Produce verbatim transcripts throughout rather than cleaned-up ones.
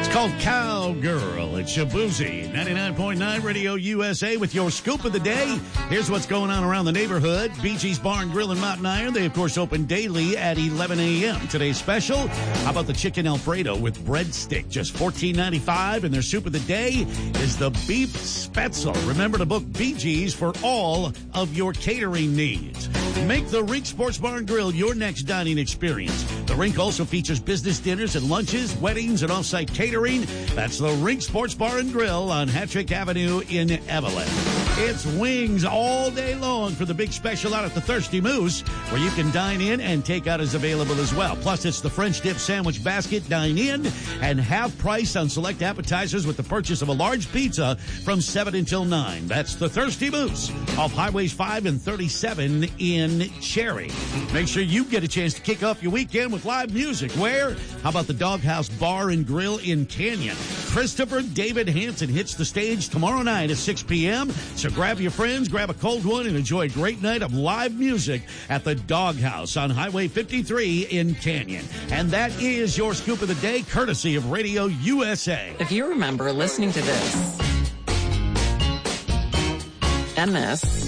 called Cowgirl. It's Shabuzi, ninety-nine point nine Radio U S A with your scoop of the day. Here's what's going on around the neighborhood. Bee Gees Bar and Grill in Mountain Iron. They, of course, open daily at eleven a.m. Today's special, how about the chicken Alfredo with breadstick? Just fourteen ninety-five. And their soup of the day is the beef spetzel. Remember to book Bee Gees for all of your catering needs. Make the Rink Sports Bar and Grill your next dining experience. The Rink also features business dinners and lunches, weddings, and off-site catering. That's the Rink Sports Bar and Grill on Hattrick Avenue in Evelyn. It's wings all day long for the big special out at the Thirsty Moose, where you can dine in and takeout is available as well. Plus, it's the French dip sandwich basket, dine in, and half price on select appetizers with the purchase of a large pizza from seven until nine. That's the Thirsty Moose off Highways five and thirty-seven in Cherry. Make sure you get a chance to kick off your weekend with live music. Where? How about the Doghouse Bar and Grill in Canyon? Christopher David Hansen hits the stage tomorrow night at six p.m. So grab your friends, grab a cold one, and enjoy a great night of live music at the Doghouse on Highway fifty-three in Canyon. And that is your scoop of the day, courtesy of Radio U S A. If you remember listening to this, and this,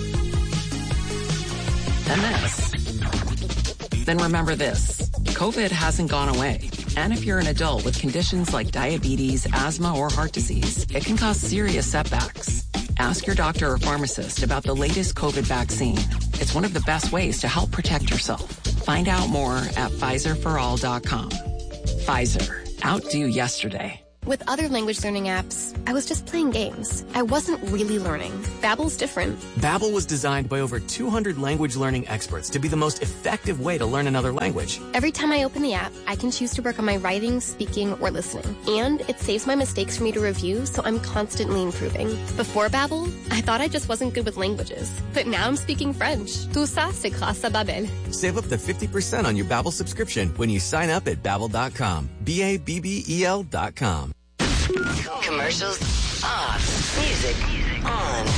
and this, then remember this. COVID hasn't gone away. And if you're an adult with conditions like diabetes, asthma, or heart disease, it can cause serious setbacks. Ask your doctor or pharmacist about the latest COVID vaccine. It's one of the best ways to help protect yourself. Find out more at Pfizer for all dot com. Pfizer. Outdo yesterday. With other language learning apps, I was just playing games. I wasn't really learning. Babbel's different. Babbel was designed by over two hundred language learning experts to be the most effective way to learn another language. Every time I open the app, I can choose to work on my writing, speaking, or listening. And it saves my mistakes for me to review, so I'm constantly improving. Before Babbel, I thought I just wasn't good with languages. But now I'm speaking French. Tout ça, c'est grâce à Babbel. Save up to fifty percent on your Babbel subscription when you sign up at Babbel dot com. B A B B E L dot com. Commercials off. Music on.